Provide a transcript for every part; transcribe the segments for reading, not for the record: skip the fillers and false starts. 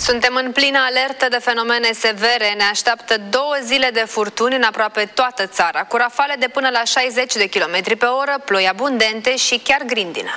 Suntem în plină alertă de fenomene severe. Ne așteaptă 2 zile de furtuni în aproape toată țara, cu rafale de până la 60 de km pe oră, ploi abundente și chiar grindină.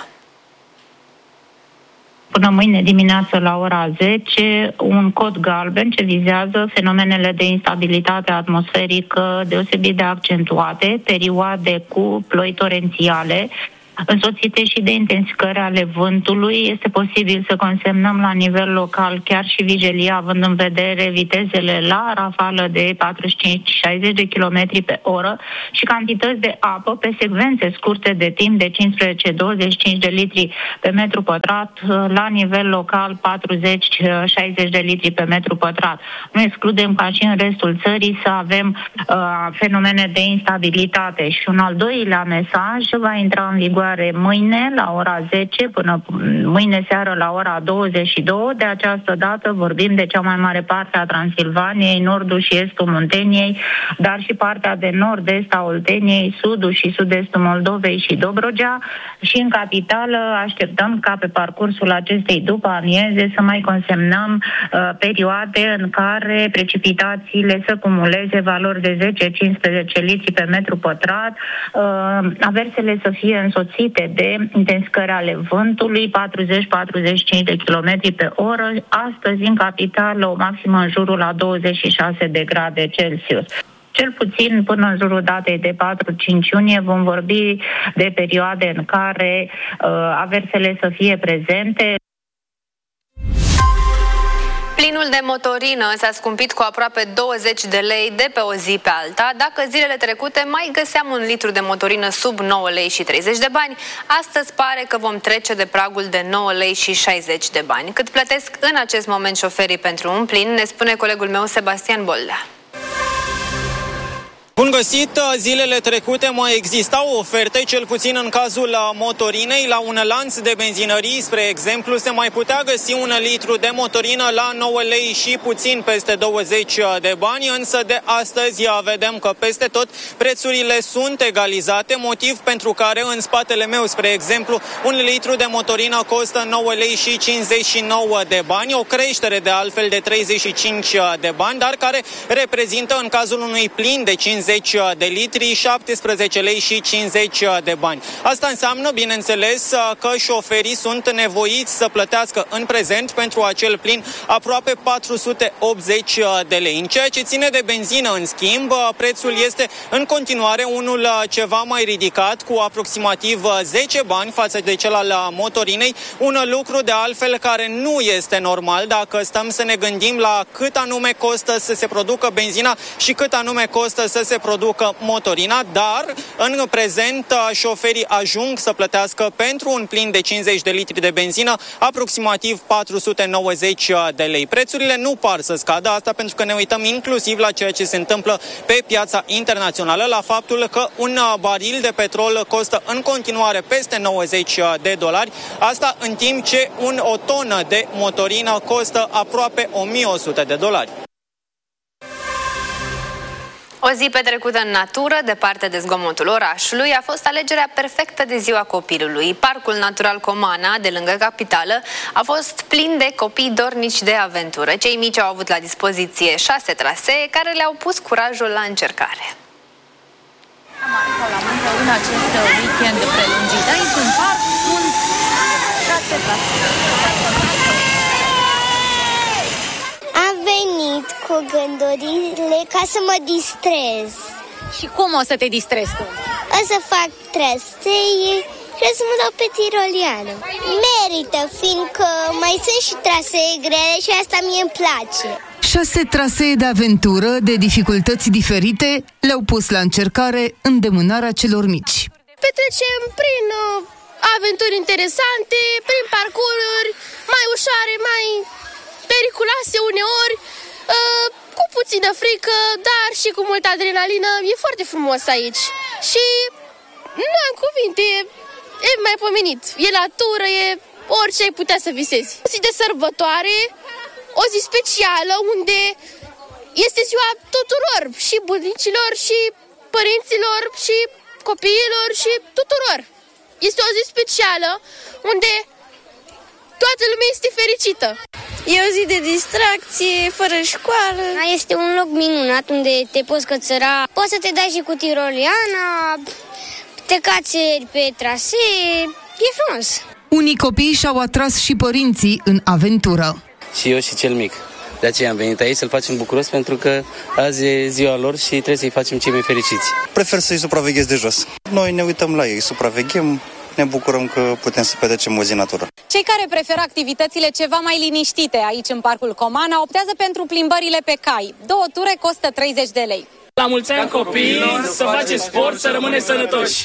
Până mâine dimineață la ora 10, un cod galben ce vizează fenomenele de instabilitate atmosferică deosebit de accentuate, perioade cu ploi torențiale, însoțite și de intensificări ale vântului. Este posibil să consemnăm la nivel local chiar și vigilia, având în vedere vitezele la rafală de 45-60 de km pe oră și cantități de apă pe secvențe scurte de timp de 15-25 de litri pe metru pătrat, la nivel local 40-60 de litri pe metru pătrat. Nu excludem ca și în restul țării să avem fenomene de instabilitate. Și un al doilea mesaj va intra în vigoare mâine la ora 10 până mâine seară la ora 22. De această dată vorbim de cea mai mare parte a Transilvaniei, nordul și estul Munteniei, dar și partea de nord-est a Olteniei, sudul și sud-estul Moldovei și Dobrogea. Și în capitală așteptăm ca pe parcursul acestei după amieze să mai consemnăm perioade în care precipitațiile să cumuleze valori de 10-15 litri pe metru pătrat, aversele să fie însoțite de intensificări ale vântului, 40-45 de km pe oră. Astăzi, în capitală, o maximă în jurul la 26 de grade Celsius. Cel puțin până în jurul datei de 4-5 iunie vom vorbi de perioade în care aversele să fie prezente. Plinul de motorină s-a scumpit cu aproape 20 de lei de pe o zi pe alta. Dacă zilele trecute mai găseam un litru de motorină sub 9 lei și 30 de bani, astăzi pare că vom trece de pragul de 9 lei și 60 de bani. Cât plătesc în acest moment șoferii pentru un plin, ne spune colegul meu Sebastian Boldea. Bun găsit! Zilele trecute mai existau oferte, cel puțin în cazul motorinei. La un lanț de benzinării, spre exemplu, se mai putea găsi un litru de motorină la 9 lei și puțin peste 20 de bani, însă de astăzi vedem că peste tot prețurile sunt egalizate, motiv pentru care în spatele meu, spre exemplu, un litru de motorină costă 9 lei și 59 de bani, o creștere de altfel de 35 de bani, dar care reprezintă în cazul unui plin de 50 de litri, 17 lei și 50 de bani. Asta înseamnă, bineînțeles, că șoferii sunt nevoiți să plătească în prezent pentru acel plin aproape 480 de lei. În ceea ce ține de benzină, în schimb, prețul este în continuare unul ceva mai ridicat, cu aproximativ 10 bani față de cel al motorinei, un lucru de altfel care nu este normal dacă stăm să ne gândim la cât anume costă să se producă benzina și cât anume costă să se producă motorina, dar în prezent șoferii ajung să plătească pentru un plin de 50 de litri de benzină aproximativ 490 de lei. Prețurile nu par să scadă, asta pentru că ne uităm inclusiv la ceea ce se întâmplă pe piața internațională, la faptul că un baril de petrol costă în continuare peste 90 de dolari, asta în timp ce o tonă de motorină costă aproape 1100 de dolari. O zi petrecută în natură, departe de zgomotul orașului, a fost alegerea perfectă de ziua copilului. Parcul Natural Comana, de lângă capitală, a fost plin de copii dornici de aventură. Cei mici au avut la dispoziție 6 trasee care le-au pus curajul la încercare. Am ajuns la muncă în acest weekend prelungit. Aici în parc sunt 6 trasee. Am venit cu gândurile ca să mă distrez. Și cum o să te distrezi tu? O să fac trasee și o să mă dau pe tiroliană. Merită, fiindcă mai sunt și trasee grele și asta mie îmi place. 6 trasee de aventură, de dificultăți diferite, le-au pus la încercare îndemânarea celor mici. Petrecem prin aventuri interesante, prin parcururi mai ușoare, mai periculoase uneori, cu puțină frică, dar și cu multă adrenalină. E foarte frumos aici și nu am cuvinte, e mai pomenit. E natură, e orice ai putea să visezi. O zi de sărbătoare, o zi specială unde este ziua tuturor, și bunicilor, și părinților, și copiilor, și tuturor. Este o zi specială unde toată lumea este fericită. E o zi de distracție, fără școală. Este un loc minunat unde te poți cățăra. Poți să te dai și cu tiroliana, te cațeri pe trasee. E frumos. Unii copii și-au atras și părinții în aventură. Și eu și cel mic. De aceea am venit aici să-l facem bucuros, pentru că azi e ziua lor și trebuie să-i facem cei mai fericiți. Prefer să-i supraveghez de jos. Noi ne uităm la ei, supraveghem, ne bucurăm că putem să petrecem o zi natură. Cei care preferă activitățile ceva mai liniștite aici în Parcul Comana optează pentru plimbările pe cai. 2 ture costă 30 de lei. La mulți ani copiilor, să faceți sport, să rămâneți sănătoși!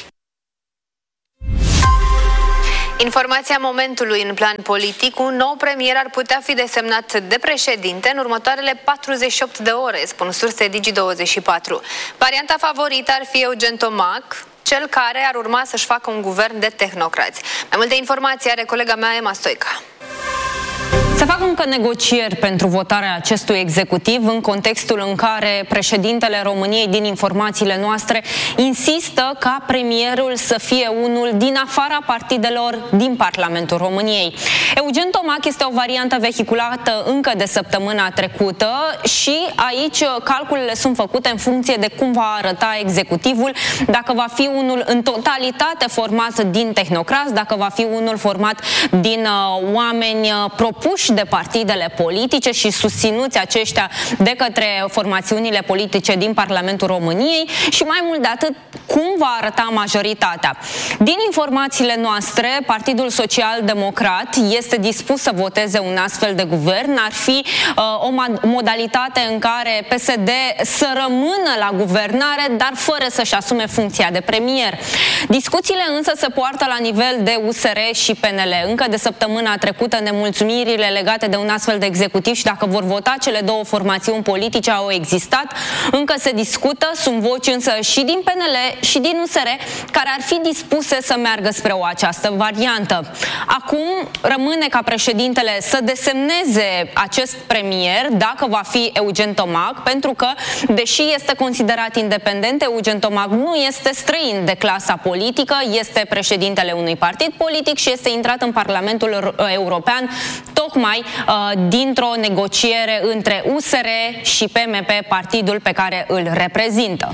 Informația momentului în plan politic, un nou premier ar putea fi desemnat de președinte în următoarele 48 de ore, spun surse Digi24. Varianta favorită ar fi Eugen Tomac, cel care ar urma să-și facă un guvern de tehnocrați. Mai multe informații are colega mea Emma Stoica. Se fac încă negocieri pentru votarea acestui executiv în contextul în care președintele României, din informațiile noastre, insistă ca premierul să fie unul din afara partidelor din Parlamentul României. Eugen Tomac este o variantă vehiculată încă de săptămâna trecută și aici calculele sunt făcute în funcție de cum va arăta executivul, dacă va fi unul în totalitate format din tehnocrați, dacă va fi unul format din oameni propuși de partidele politice și susținuți aceștia de către formațiunile politice din Parlamentul României și mai mult de atât, cum va arăta majoritatea. Din informațiile noastre, Partidul Social Democrat este dispus să voteze un astfel de guvern. Ar fi o modalitate în care PSD să rămână la guvernare, dar fără să-și asume funcția de premier. Discuțiile însă se poartă la nivel de USR și PNL. Încă de săptămâna trecută nemulțumirile legate de un astfel de executiv și dacă vor vota cele două formațiuni politice au existat. Încă se discută, sunt voci însă și din PNL și din USR care ar fi dispuse să meargă spre această variantă. Acum rămâne ca președintele să desemneze acest premier, dacă va fi Eugen Tomac, pentru că, deși este considerat independent, Eugen Tomac nu este străin de clasa politică, este președintele unui partid politic și este intrat în Parlamentul European tocmai dintr-o negociere între USR și PMP, partidul pe care îl reprezintă.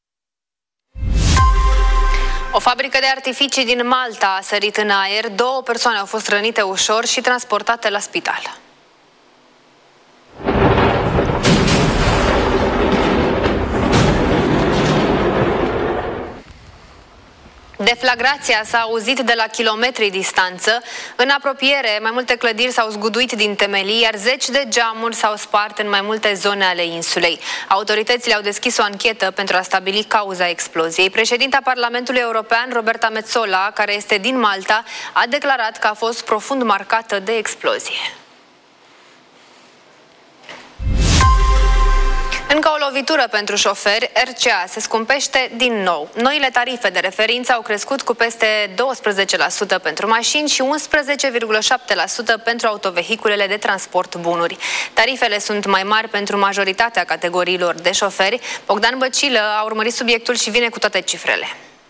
O fabrică de artificii din Malta a sărit în aer, 2 persoane au fost rănite ușor și transportate la spital. Deflagrația s-a auzit de la kilometri distanță. În apropiere, mai multe clădiri s-au zguduit din temelii, iar 10 de geamuri s-au spart în mai multe zone ale insulei. Autoritățile au deschis o anchetă pentru a stabili cauza exploziei. Președinta Parlamentului European, Roberta Metsola, care este din Malta, a declarat că a fost profund marcată de explozie. Încă o lovitură pentru șoferi, RCA se scumpește din nou. Noile tarife de referință au crescut cu peste 12% pentru mașini și 11,7% pentru autovehiculele de transport bunuri. Tarifele sunt mai mari pentru majoritatea categoriilor de șoferi. Bogdan Băcilă a urmărit subiectul și vine cu toate cifrele.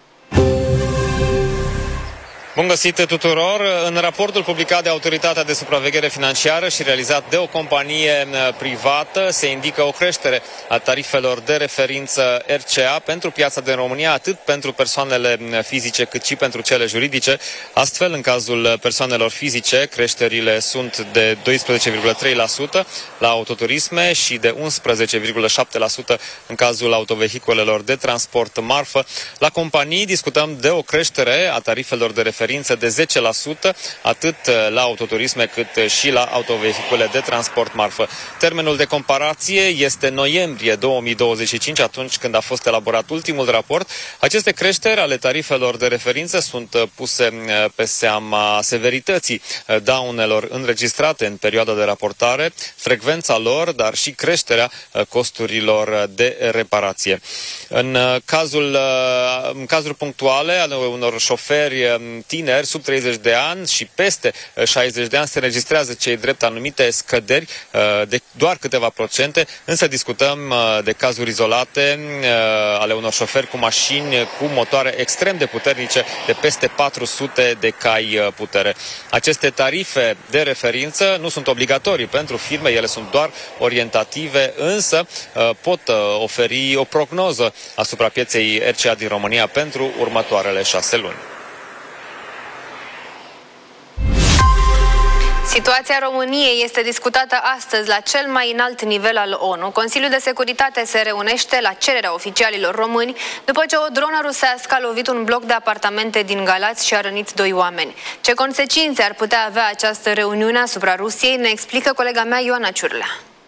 Bun găsit tuturor! În raportul publicat de Autoritatea de Supraveghere Financiară și realizat de o companie privată se indică o creștere a tarifelor de referință RCA pentru piața din România, atât pentru persoanele fizice cât și pentru cele juridice. Astfel, în cazul persoanelor fizice, creșterile sunt de 12,3% la autoturisme și de 11,7% în cazul autovehiculelor de transport marfă. La companii discutăm de o creștere a tarifelor de referință de 10%, atât la autoturisme cât și la autovehicule de transport marfă. Termenul de comparație este noiembrie 2025, atunci când a fost elaborat ultimul raport. Aceste creșteri ale tarifelor de referință sunt puse pe seama severității daunelor înregistrate în perioada de raportare, frecvența lor, dar și creșterea costurilor de reparație. În cazuri punctuale ale unor șoferi tineri sub 30 de ani și peste 60 de ani se înregistrează cei drept anumite scăderi de doar câteva procente, însă discutăm de cazuri izolate ale unor șoferi cu mașini cu motoare extrem de puternice de peste 400 de cai putere. Aceste tarife de referință nu sunt obligatorii pentru firme, ele sunt doar orientative, însă pot oferi o prognoză asupra pieței RCA din România pentru următoarele 6 luni. Situația României este discutată astăzi la cel mai înalt nivel al ONU. Consiliul de Securitate se reunește la cererea oficialilor români după ce o dronă rusească a lovit un bloc de apartamente din Galați și a rănit 2 oameni. Ce consecințe ar putea avea această reuniune asupra Rusiei ne explică colega mea Ioana Ciurlea.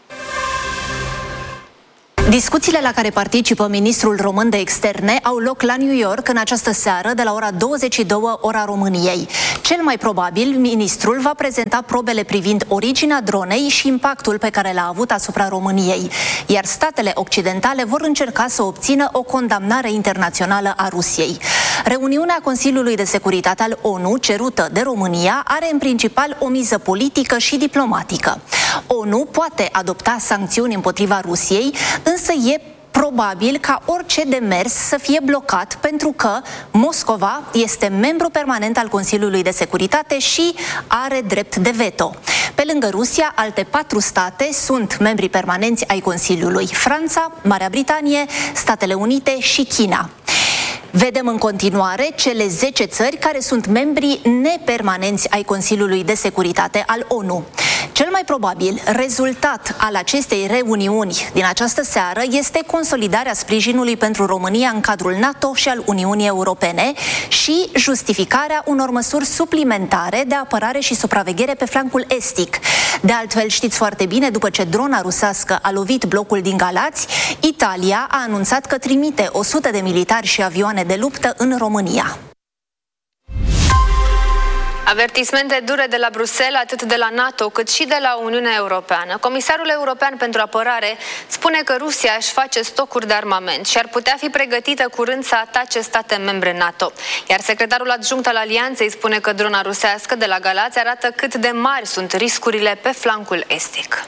Discuțiile la care participă ministrul român de externe au loc la New York în această seară de la ora 22 ora României. Cel mai probabil, ministrul va prezenta probele privind originea dronei și impactul pe care l-a avut asupra României, iar statele occidentale vor încerca să obțină o condamnare internațională a Rusiei. Reuniunea Consiliului de Securitate al ONU, cerută de România, are în principal o miză politică și diplomatică. ONU poate adopta sancțiuni împotriva Rusiei, însă e probabil ca orice demers să fie blocat pentru că Moscova este membru permanent al Consiliului de Securitate și are drept de veto. Pe lângă Rusia, alte 4 state sunt membri permanenți ai Consiliului: Franța, Marea Britanie, Statele Unite și China. Vedem în continuare cele 10 țări care sunt membri nepermanenți ai Consiliului de Securitate al ONU. Cel mai probabil rezultat al acestei reuniuni din această seară este consolidarea sprijinului pentru România în cadrul NATO și al Uniunii Europene și justificarea unor măsuri suplimentare de apărare și supraveghere pe flancul estic. De altfel, știți foarte bine, după ce drona rusească a lovit blocul din Galați, Italia a anunțat că trimite 100 de militari și avioane de luptă în România. Avertismente dure de la Bruxelles, atât de la NATO cât și de la Uniunea Europeană. Comisarul European pentru Apărare spune că Rusia își face stocuri de armament și ar putea fi pregătită curând să atace state membre NATO. Iar secretarul adjunct al Alianței spune că drona rusească de la Galați arată cât de mari sunt riscurile pe flancul estic.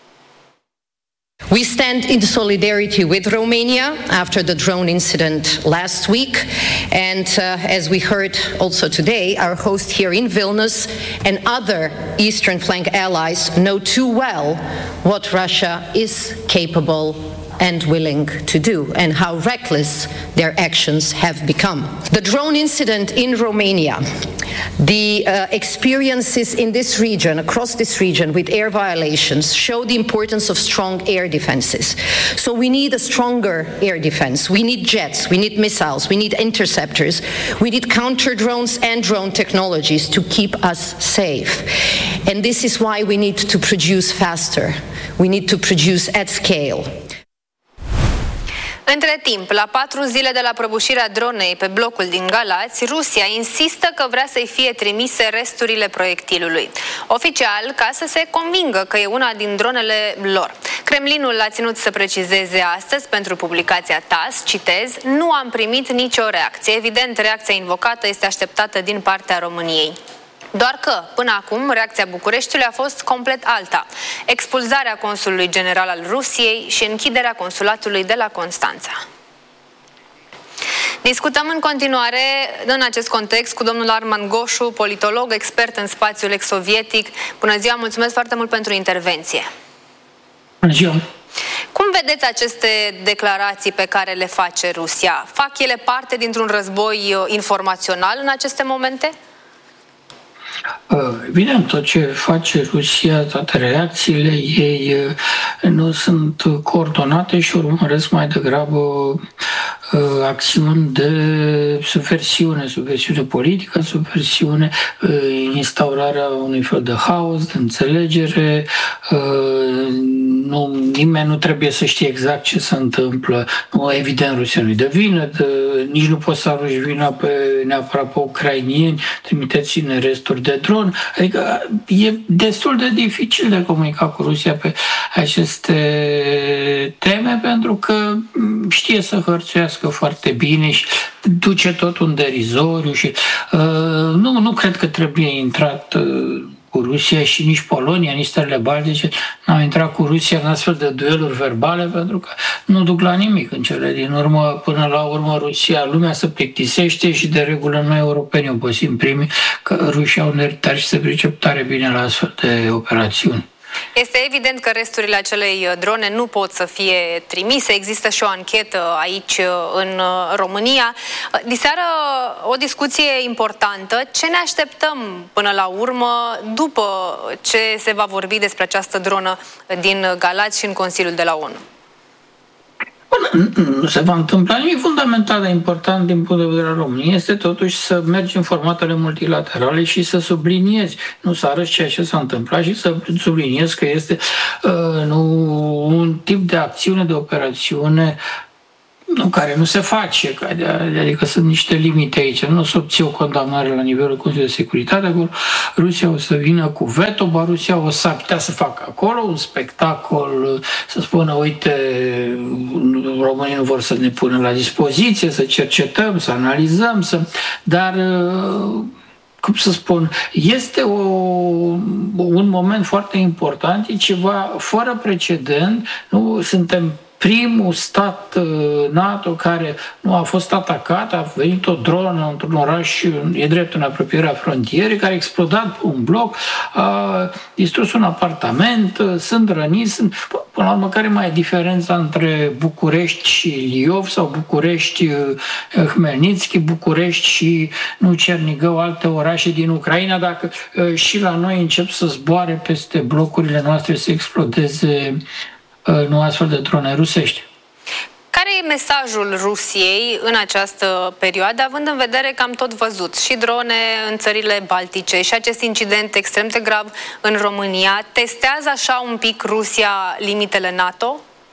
We stand in solidarity with Romania after the drone incident last week, and as we heard also today, our host here in Vilnius and other Eastern flank allies know too well what Russia is capable and willing to do, and how reckless their actions have become. The drone incident in Romania, the experiences in this region, across this region with air violations, show the importance of strong air defenses. So we need a stronger air defense. We need jets, we need missiles, we need interceptors, we need counter drones and drone technologies to keep us safe. And this is why we need to produce faster. We need to produce at scale. Între timp, la 4 zile de la prăbușirea dronei pe blocul din Galați, Rusia insistă că vrea să-i fie trimise resturile proiectilului. Oficial, ca să se convingă că e una din dronele lor. Kremlinul l-a ținut să precizeze astăzi pentru publicația TASS, citez, nu am primit nicio reacție. Evident, reacția invocată este așteptată din partea României. Doar că, până acum, reacția Bucureștiului a fost complet alta. Expulzarea consulului general al Rusiei și închiderea consulatului de la Constanța. Discutăm în continuare în acest context cu domnul Arman Goșu, politolog, expert în spațiul ex-sovietic. Bună ziua, mulțumesc foarte mult pentru intervenție. Bună ziua! Cum vedeți aceste declarații pe care le face Rusia? Fac ele parte dintr-un război informațional în aceste momente? Evident, tot ce face Rusia, toate reacțiile ei nu sunt coordonate și urmăresc mai degrabă acțiuni de subversiune politică, subversiune, instaurarea unui fel de haos, de înțelegere. Nimeni nu trebuie să știe exact ce se întâmplă. Evident, Rusia nu-i de vină nici nu poți să arunci vina neapărat pe ucrainieni, trimiteți-ne resturi de dron. Adică e destul de dificil de comunicat cu Rusia pe aceste teme, pentru că știe să hărțuiască foarte bine și duce tot un derizoriu și nu cred că trebuie intrat cu Rusia și nici Polonia, nici țările baltice n-au intrat cu Rusia în astfel de dueluri verbale, pentru că nu duc la nimic în cele din urmă. Până la urmă Rusia, lumea se plictisește și de regulă noi europenii obosim primii, că rușii au nertari și se pricep tare bine la astfel de operațiuni. Este evident că resturile acelei drone nu pot să fie trimise. Există și o anchetă aici în România. Diseară o discuție importantă. Ce ne așteptăm până la urmă după ce se va vorbi despre această dronă din Galați și în Consiliul de la ONU? Nu se va întâmpla nimic fundamental de important din punct de vedere al României. Este totuși să mergi în formatele multilaterale și să subliniezi, nu să arăți ceea ce s-a întâmplat și să subliniezi că este un tip de acțiune, de operațiune care nu se face, adică sunt niște limite aici. Nu o să obții o condamnare la nivelul Consiliului de Securitate, acolo Rusia o să vină cu veto, Rusia o să putea să facă acolo un spectacol, să spună, uite, românii nu vor să ne pună la dispoziție, să cercetăm, să analizăm, dar cum să spun, este un moment foarte important, e ceva fără precedent, nu suntem primul stat NATO care nu a fost atacat, a venit o dronă într-un oraș, e drept în apropierea frontierei, care a explodat un bloc, a distrus un apartament, sunt răniți. Până la urmă, care mai e diferența între București și Liov sau București, Hmelnitski, București și Cernigău, alte orașe din Ucraina, dacă și la noi încep să zboare peste blocurile noastre, să explodeze nu astfel de drone rusești. Care e mesajul Rusiei în această perioadă, având în vedere că am tot văzut și drone în țările baltice și acest incident extrem de grav în România? Testează așa un pic Rusia limitele NATO?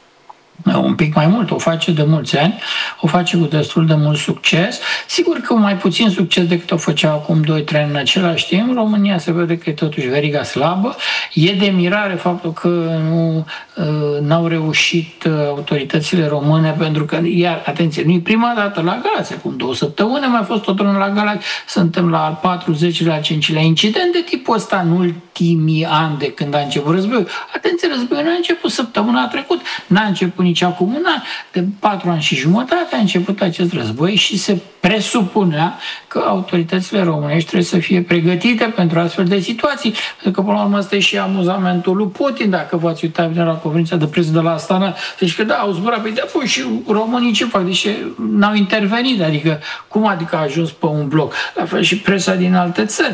Un pic mai mult, o face de mulți ani, o face cu destul de mult succes. Sigur că mai puțin succes decât o făcea acum 2-3 ani în același timp. România se vede că e totuși veriga slabă. E de mirare faptul că n-au reușit autoritățile române, pentru că, iar, atenție, nu e prima dată la Galați, acum 2 săptămâni a mai fost o dronă la Galați, suntem la al 40-lea, al 5-lea incident de tipul ăsta în ultimii ani de când a început războiul. Atenție, războiul nu a început săptămâna trecută, n-a început nici acum un an, de 4 ani și jumătate a început acest război și se presupunea că autoritățile românești trebuie să fie pregătite pentru astfel de situații. Pentru că, până la urmă, asta e și amuzamentul lui Putin, dacă v-ați uitat bine la conferința de presă de la Astana, deci că da, au zburat, păi și românii ce fac? Deci n-au intervenit, adică cum adică a ajuns pe un bloc? La fel și presa din alte țări.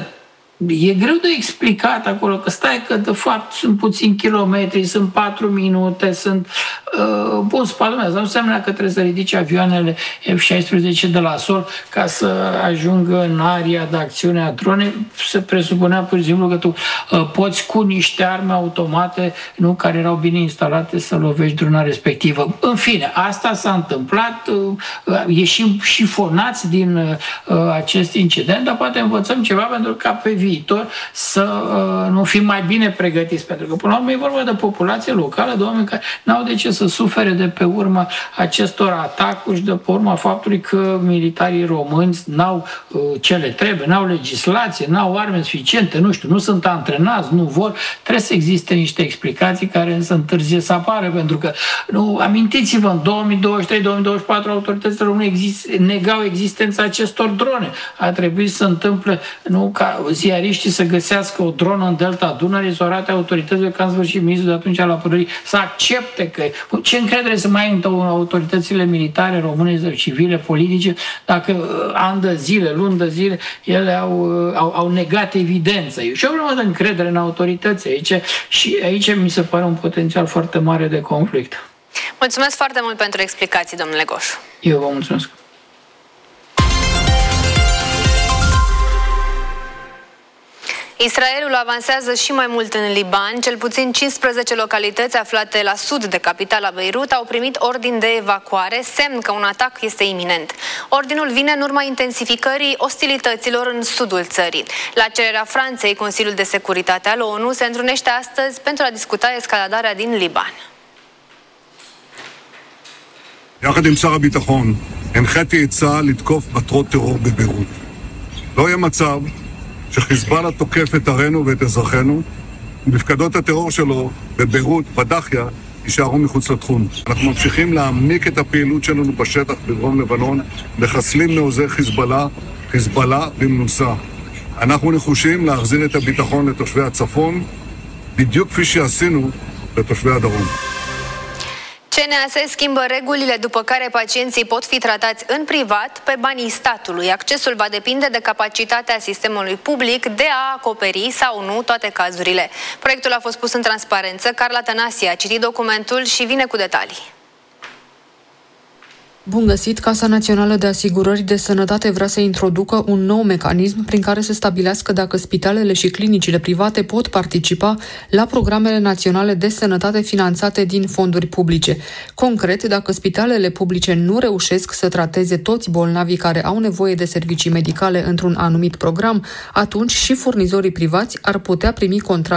E greu de explicat acolo, că stai că de fapt sunt puțini kilometri, sunt 4 minute, sunt bun spațiu, asta nu înseamnă că trebuie să ridici avioanele F-16 de la sol ca să ajungă în area de acțiune a dronei. Se presupunea pur și simplu că tu poți cu niște arme automate, nu, care erau bine instalate, să lovești drona respectivă. În fine, asta s-a întâmplat, ieșim șifonați din acest incident, dar poate învățăm ceva pentru ca pe viitor să nu fim mai bine pregătiți, pentru că până la urmă e vorba de populație locală, de oameni care n-au de ce să sufere de pe urma acestor atacuri și de pe urma faptului că militarii români n-au ce le trebuie, n-au legislație, n-au arme suficiente, nu știu, nu sunt antrenați, nu vor. Trebuie să existe niște explicații care însă întârzie să apară, pentru că, nu, amintiți-vă, în 2023-2024 autoritățile române negau existența acestor drone. A trebuit să întâmple, nu, ca ziariștii să găsească o dronă în delta Dunării, să arate autoritățile, că în sfârșit ministrul de atunci al apărării să accepte că ce încredere să mai ai în autoritățile militare române sau civile, politice, dacă ani de zile, luni de zile, ele au negat evidență. Și eu vreau de încredere în autorități aici și aici mi se pare un potențial foarte mare de conflict. Mulțumesc foarte mult pentru explicații, domnule Goș. Eu vă mulțumesc. Israelul avansează și mai mult în Liban. Cel puțin 15 localități aflate la sud de capitala Beirut au primit ordin de evacuare, semn că un atac este iminent. Ordinul vine în urma intensificării ostilităților în sudul țării. La cererea Franței, Consiliul de Securitate al ONU se întrunește astăzi pentru a discuta escaladarea din Liban. יחד עם שר הביטחון, הנחיתי את צה"ל לתקוף מטרות טרור בביירות. לא יהיה מצב שחיזבאללה תוקף את ערינו ואת אזרחינו, ומפקדות הטרור שלו בביירות, בדחיה, יישארו מחוץ לתחום. אנחנו ממשיכים להעמיק את הפעילות שלנו בשטח בדרום לבנון, מחסלים מעוזי חיזבאללה במנוסה. אנחנו נחושים להחזיר את הביטחון לתושבי הצפון, בדיוק כפי שעשינו לתושבי הדרום. CNAS schimbă regulile după care pacienții pot fi tratați în privat pe banii statului. Accesul va depinde de capacitatea sistemului public de a acoperi sau nu toate cazurile. Proiectul a fost pus în transparență. Carla Tănase a citit documentul și vine cu detalii. Bun găsit! Casa Națională de Asigurări de Sănătate vrea să introducă un nou mecanism prin care să stabilească dacă spitalele și clinicile private pot participa la programele naționale de sănătate finanțate din fonduri publice. Concret, dacă spitalele publice nu reușesc să trateze toți bolnavii care au nevoie de servicii medicale într-un anumit program, atunci și furnizorii privați ar putea primi contracte